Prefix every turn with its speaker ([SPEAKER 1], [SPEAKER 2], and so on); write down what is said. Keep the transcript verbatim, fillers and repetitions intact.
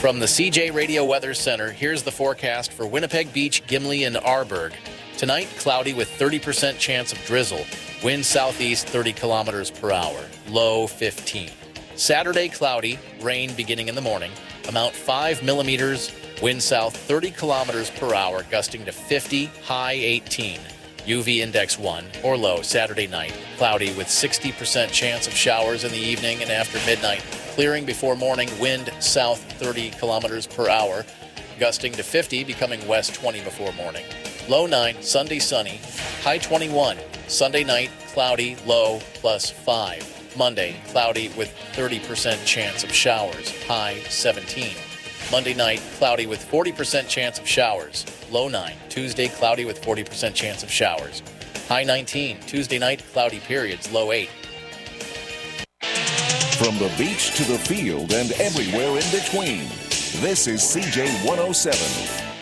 [SPEAKER 1] From the C J Radio Weather Center, here's the forecast for Winnipeg Beach, Gimli, and Arborg. Tonight, cloudy with thirty percent chance of drizzle. Wind southeast thirty kilometers per hour. Low fifteen. Saturday, cloudy. Rain beginning in the morning. Amount five millimeters. Wind south thirty kilometers per hour, gusting to fifty. High eighteen. U V index one or low Saturday night. Cloudy with sixty percent chance of showers in the evening and after midnight. Clearing before morning. Wind south thirty kilometers per hour, gusting to fifty, becoming west twenty before morning. Low nine. Sunday sunny. High twenty-one. Sunday night cloudy. Low plus five. Monday cloudy with thirty percent chance of showers. High seventeen. Monday night cloudy with forty percent chance of showers. Low nine. Tuesday cloudy with forty percent chance of showers. High nineteen. Tuesday night cloudy periods. Low eight.
[SPEAKER 2] From the beach to the field and everywhere in between, this is C J one oh seven.